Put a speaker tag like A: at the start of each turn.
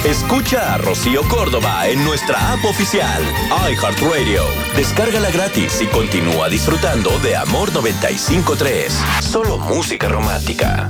A: Escucha a Rocío Córdoba en nuestra app oficial, iHeartRadio. Descárgala gratis y continúa disfrutando de Amor 95.3. Solo música romántica.